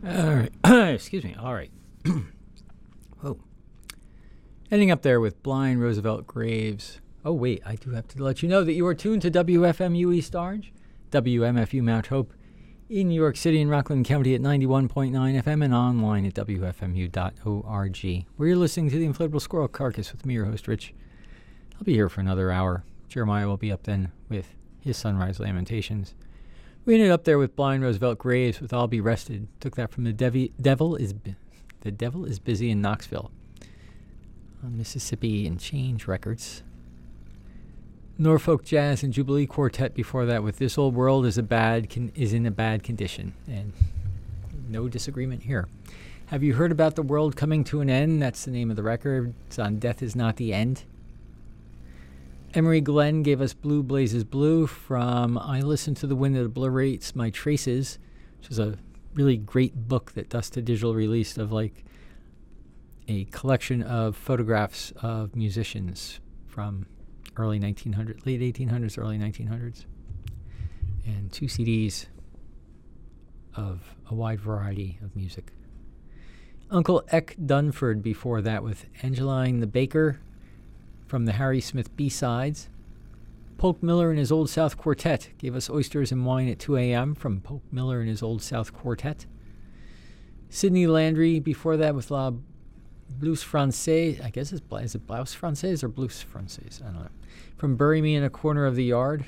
All right. Excuse me. All right. Whoa. Ending up there with Blind Roosevelt Graves. Oh, wait. I do have to let you know that you are tuned to WFMU East Orange, WMFU Mount Hope, in New York City and Rockland County at 91.9 FM and online at WFMU.org, where you're listening to the Inflatable Squirrel Carcass with me, your host, Rich. I'll be here for another hour. Jeremiah will be up then with his Sunrise Lamentations. We ended up there with Blind Roosevelt Graves with I'll Be Rested. Took that from The Devil is Busy in Knoxville on Mississippi and Change Records. Norfolk Jazz and Jubilee Quartet before that with This Old World is in a bad condition. And no disagreement here. Have you heard about The World Coming to an End? That's the name of the record. It's on Death Is Not the End. Emery Glenn gave us Blue Blazes Blue from I Listen to the Wind That Obliterates My Traces, which is a really great book that Dust to Digital released of like a collection of photographs of musicians from late 1800s, early 1900s, and 2 CDs of a wide variety of music. Uncle Eck Dunford before that with Angeline the Baker from the Harry Smith B-sides. Polk Miller and his Old South Quartet gave us Oysters and Wine at 2 a.m. from Polk Miller and his Old South Quartet. Sidney Landry before that with La Blouse Française. I guess is it Blouse Française or Blouse Française? I don't know. From Bury Me in a Corner of the Yard.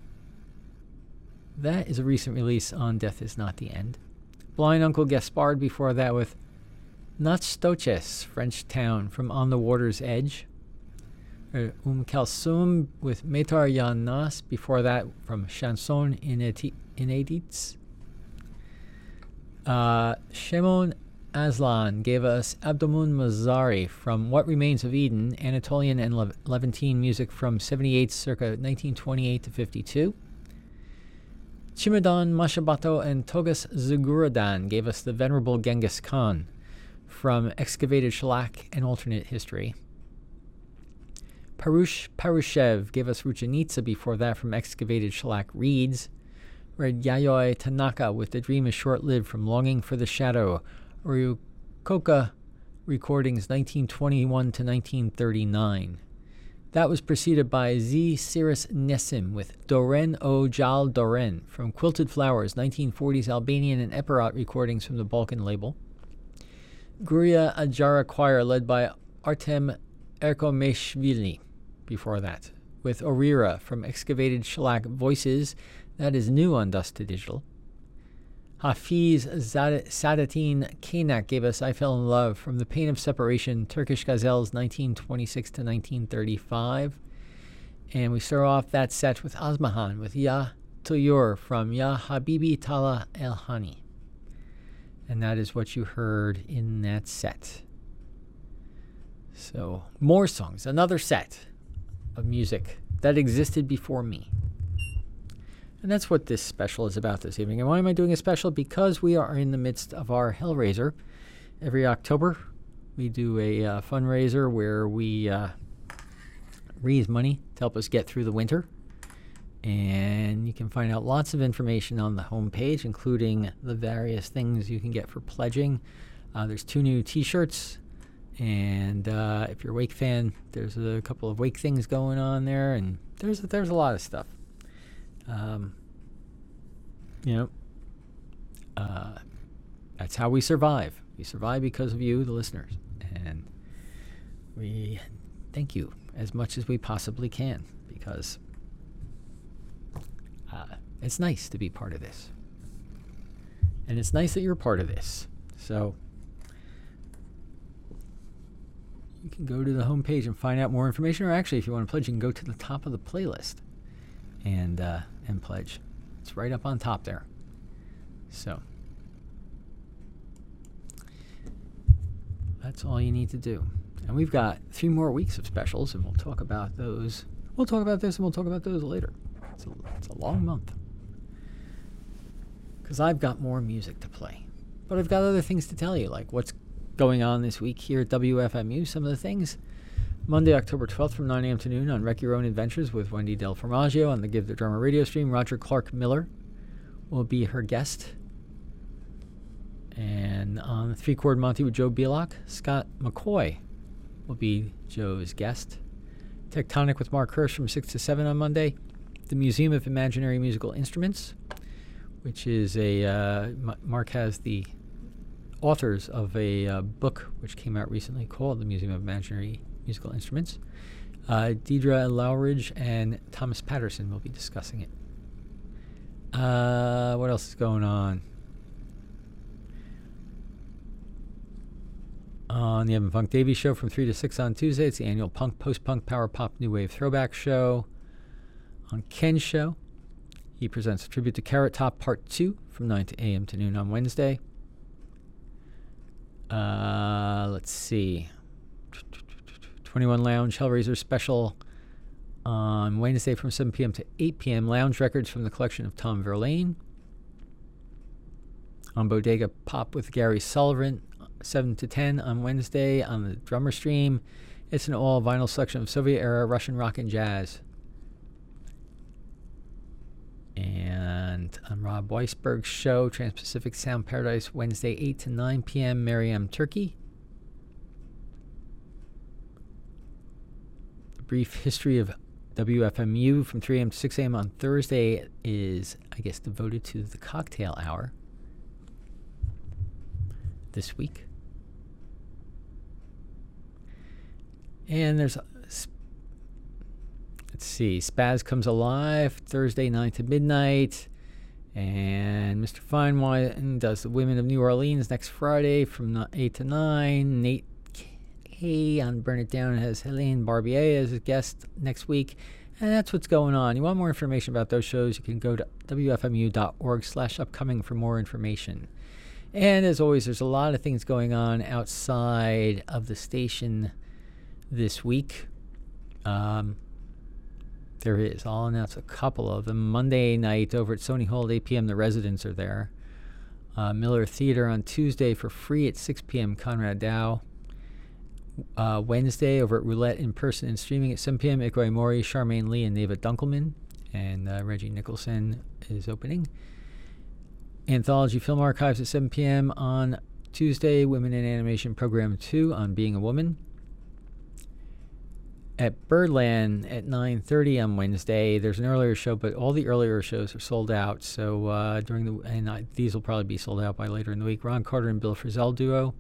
That is a recent release on Death Is Not the End. Blind Uncle Gaspard before that with Natstoches, French Town from On the Water's Edge. Kalsum with Metar Ya Nas before that from Chanson Inédites. Shimon Aslan gave us Abdomun Mazari from What Remains of Eden, Anatolian and Levantine music from 78 circa 1928 to 52. Chimadan Mashabato and Togas Zaguradan gave us the Venerable Genghis Khan from Excavated Shellac and Alternate History. Parush Parushev gave us Ruchanitsa before that from Excavated Shellac Reeds. Read Yayoi Tanaka with The Dream is Short-Lived from Longing for the Shadow, Ryukoka Recordings 1921 to 1939. That was preceded by Z. Cirrus Nessim with Doren O Jal Doren from Quilted Flowers, 1940s Albanian and Epirot recordings from the Balkan label. Guria Ajara Choir led by Artem Erkomeshvili before that, with Orira from Excavated Shellac Voices, that is new on Dust to Digital. Hafiz Sadatin Kaynak gave us I Fell in Love from The Pain of Separation, Turkish Gazelles 1926 to 1935. And we start off that set with Asmahan with Ya Tuyur from Ya Habibi Tala El Hani. And that is what you heard in that set. So, more songs, another set of music that existed before me. And that's what this special is about this evening. And why am I doing a special? Because we are in the midst of our Hellraiser. Every October, we do a fundraiser where we raise money to help us get through the winter. And you can find out lots of information on the homepage, including the various things you can get for pledging. There's 2 new T-shirts. And if you're a Wake fan, there's a couple of Wake things going on there, and there's a lot of stuff. That's how we survive. We survive because of you, the listeners, and we thank you as much as we possibly can, because it's nice to be part of this, and it's nice that you're part of this. So you can go to the homepage and find out more information, or actually, if you want to pledge, you can go to the top of the playlist and pledge. It's right up on top there. So that's all you need to do. And we've got 3 more weeks of specials, and we'll talk about those. We'll talk about this, and we'll talk about those later. It's a long month, because I've got more music to play. But I've got other things to tell you, like what's going on this week here at WFMU. Some of the things. Monday, October 12th from 9 a.m. to noon on Wreck Your Own Adventures with Wendy Del Formaggio on the Give the Drummer radio stream. Roger Clark Miller will be her guest. And And on the 3-chord Monty with Joe Bielak, Scott McCoy will be Joe's guest. Tectonic with Mark Hirsch from 6 to 7 on Monday. The Museum of Imaginary Musical Instruments, which is Mark has the authors of a book which came out recently called The Museum of Imaginary Musical Instruments. Deidre Lowridge and Thomas Patterson will be discussing it. What else is going on? On the Evan Funk Davies Show from 3 to 6 on Tuesday, it's the annual Punk, Post-Punk, Power Pop, New Wave Throwback Show. On Ken's show, he presents a tribute to Carrot Top Part 2 from 9 a.m. to noon on Wednesday. Let's see. 21 Lounge Hellraiser special on Wednesday from 7 p.m. to 8 p.m. Lounge records from the collection of Tom Verlaine. On Bodega Pop with Gary Sullivan, 7 to 10 on Wednesday. On the Drummer Stream, it's an all vinyl selection of Soviet-era Russian rock and jazz. And on Rob Weisberg's show, Trans-Pacific Sound Paradise, Wednesday, 8 to 9 p.m., Maryam Turkey. The Brief History of WFMU from 3 a.m. to 6 a.m. on Thursday is, I guess, devoted to the cocktail hour this week. And there's, let's see, Spaz Comes Alive, Thursday, 9 to midnight. And Mr. Feinwine does the Women of New Orleans next Friday from 8 to 9. Nate K on Burn It Down has Helene Barbier as a guest next week. And that's what's going on. You want more information about those shows, you can go to wfmu.org/upcoming for more information. And as always, there's a lot of things going on outside of the station this week. There is. I'll announce a couple of them. Monday night over at Sony Hall at 8 p.m. The Residents are there. Miller Theater on Tuesday for free at 6 p.m. Conrad Dow. Wednesday over at Roulette in person and streaming at 7 p.m. Iko Mori, Charmaine Lee, and Neva Dunkelman. And Reggie Nicholson is opening. Anthology Film Archives at 7 p.m. on Tuesday. Women in Animation Program 2 on Being a Woman. At Birdland at 9:30 on Wednesday, there's an earlier show, but all the earlier shows are sold out. So these will probably be sold out by later in the week. Ron Carter and Bill Frisell duo.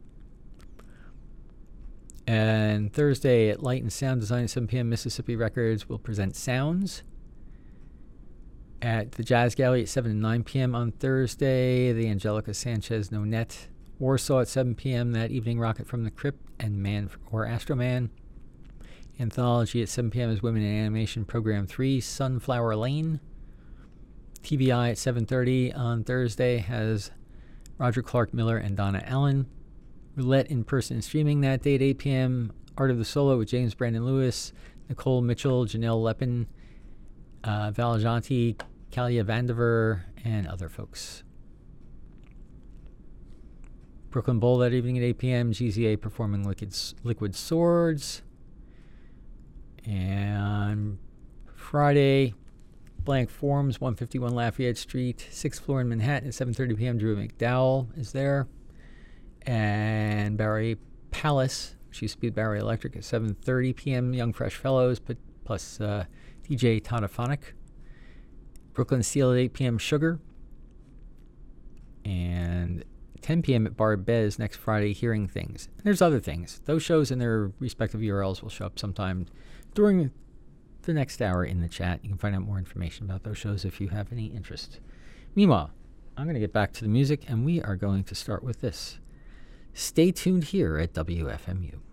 And Thursday at Light and Sound Design at 7 p.m. Mississippi Records will present Sounds. At the Jazz Gallery at 7 and 9 p.m. on Thursday, the Angelica Sanchez Nonette. Warsaw at 7 p.m. that evening, Rocket from the Crypt and Man or Astro Man. Anthology at 7 p.m. is Women in Animation Program 3, Sunflower Lane. TBI at 7:30 on Thursday has Roger Clark Miller and Donna Allen. Roulette in person and streaming that day at 8 p.m. Art of the Solo with James Brandon Lewis, Nicole Mitchell, Janelle Lepin, Valajanti, Kalia Vandiver, and other folks. Brooklyn Bowl that evening at 8 p.m. GZA performing Liquid Swords. And Friday, Blank Forms, 151 Lafayette Street, 6th floor in Manhattan at 7:30 p.m. Drew McDowell is there. And Barry Palace, which used to be Barry Electric, at 7:30 p.m. Young Fresh Fellows, plus DJ Todophonic. Brooklyn Steel at 8 p.m. Sugar. And 10 p.m. at Bar Bez next Friday, Hearing Things. And there's other things. Those shows and their respective URLs will show up sometime during the next hour in the chat. You can find out more information about those shows if you have any interest. Meanwhile, I'm going to get back to the music, and we are going to start with this. Stay tuned here at WFMU.